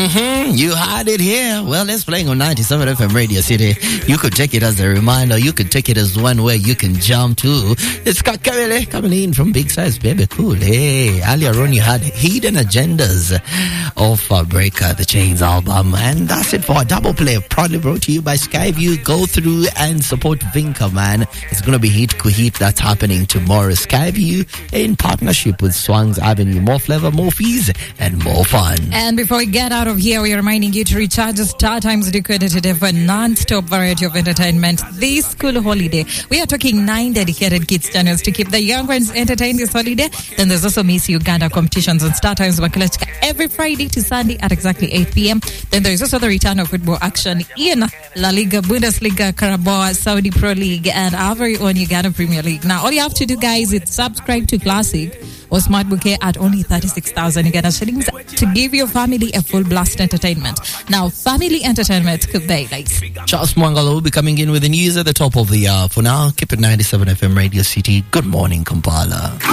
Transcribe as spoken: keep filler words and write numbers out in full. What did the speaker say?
Mm-hmm. You had it here. Well, it's playing on ninety-seven F M Radio City. You could take it as a reminder. You could take it as one where you can jump to. It's Kakawele coming in from Big Size Baby Cool. Hey, earlier on you had Hidden Agendas of uh, Breaker, the Chains album. And that's it for a double play. Proudly brought to you by Skyview. Go through and support Vinca, man. It's going to be Hit Kuhit. That's happening tomorrow. Skyview in partnership with Swang's Avenue. More flavor, more fees, and more fun. And before we get out of here, we are reminding you to recharge the Star Times decoder today for a non-stop variety of entertainment this school holiday. We are talking nine dedicated kids channels to keep the young ones entertained this holiday. Then there's also Miss Uganda competitions on Star Times Bakalachka every Friday to Sunday at exactly eight p.m. Then there is also the return of football action in La Liga, Bundesliga, Carabao, Saudi Pro League, and our very own Uganda Premier League. Now, all you have to do, guys, is subscribe to Classic or Smart Bouquet at only thirty-six thousand Uganda shillings to give your family a full blast entertainment. Now, family entertainment could be like Charles Mwangala will be coming in with the news at the top of the hour. For now, keep it ninety-seven F M Radio City. Good morning, Kampala.